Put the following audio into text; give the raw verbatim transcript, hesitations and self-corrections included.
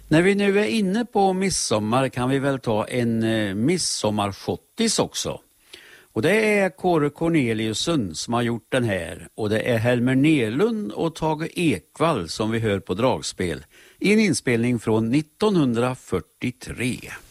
När vi nu är inne på midsommar kan vi väl ta en eh, midsommarschottis också. Och det är Kåre Corneliusson som har gjort den här. Och det är Helmer Nerlund och Tage Ekvall som vi hör på dragspel. I en inspelning från nittonhundrafyrtiotre.